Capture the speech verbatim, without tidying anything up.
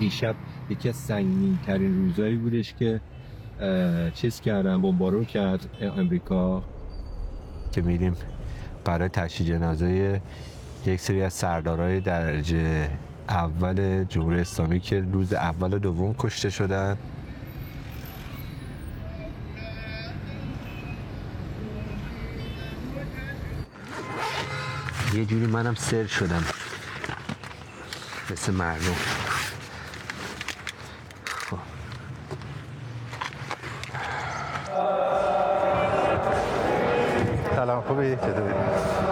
دیشب یکی از سنگین ترین روزایی بودش که چیز کردن، بمبارون کرد امریکا که میریم برای تشییع جنازه یک سری از سردارای درجه اول جمهوری اسلامی که روز اول و دوم کشته شدن. یه جوری منم سر شدم مثل مردم. سلام، خوبی؟ چطوری؟